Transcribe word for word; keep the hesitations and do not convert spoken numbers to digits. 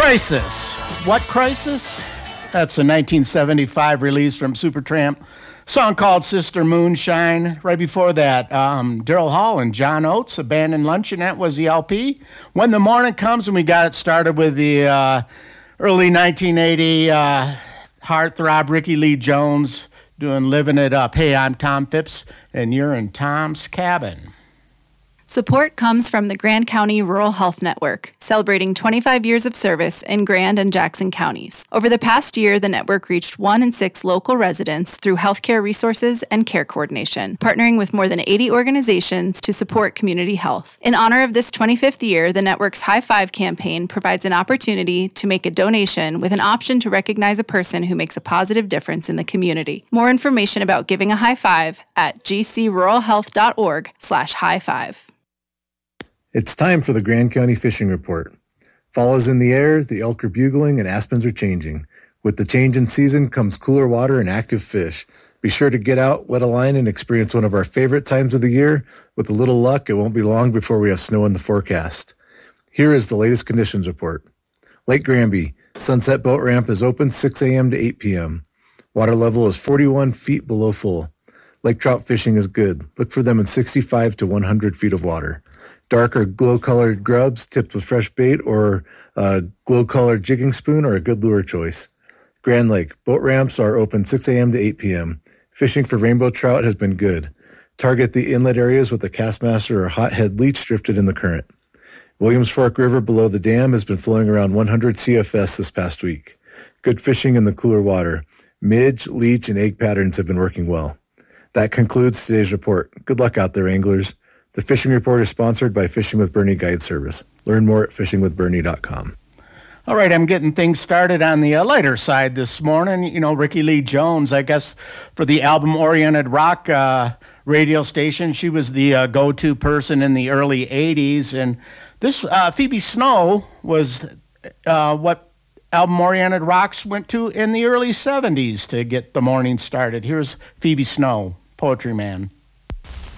Crisis. What Crisis? That's a nineteen seventy-five release from Supertramp. Song called Sister Moonshine. Right before that, um, Daryl Hall and John Oates, Abandoned Luncheon. That was the L P. When the Morning Comes, and we got it started with the uh, early nineteen eighty uh, heartthrob Ricky Lee Jones doing Living It Up. Hey, I'm Tom Phipps, and you're in Tom's Cabin. Support comes from the Grand County Rural Health Network, celebrating twenty-five years of service in Grand and Jackson counties. Over the past year, the network reached one in six local residents through healthcare resources and care coordination, partnering with more than eighty organizations to support community health. In honor of this twenty-fifth year, the network's High Five campaign provides an opportunity to make a donation with an option to recognize a person who makes a positive difference in the community. More information about giving a high five at gcruralhealth.org slash high five. It's time for the Grand County Fishing Report. Fall is in the air, the elk are bugling, and aspens are changing. With the change in season comes cooler water and active fish. Be sure to get out, wet a line, and experience one of our favorite times of the year. With a little luck, it won't be long before we have snow in the forecast. Here is the latest conditions report. Lake Granby, Sunset Boat Ramp is open six a.m. to eight p.m. Water level is forty-one feet below full. Lake trout fishing is good. Look for them in sixty-five to one hundred feet of water. Dark or glow-colored grubs tipped with fresh bait or a glow-colored jigging spoon are a good lure choice. Grand Lake, boat ramps are open six a.m. to eight p.m. Fishing for rainbow trout has been good. Target the inlet areas with a Castmaster or hothead leech drifted in the current. Williams Fork River below the dam has been flowing around one hundred C F S this past week. Good fishing in the cooler water. Midge, leech, and egg patterns have been working well. That concludes today's report. Good luck out there, anglers. The Fishing Report is sponsored by Fishing with Bernie Guide Service. Learn more at fishing with bernie dot com. All right, I'm getting things started on the uh, lighter side this morning. You know, Ricky Lee Jones, I guess, for the album-oriented rock uh, radio station, she was the uh, go-to person in the early eighties. And this, uh, Phoebe Snow, was uh, what album-oriented rocks went to in the early seventies to get the morning started. Here's Phoebe Snow, Poetry Man.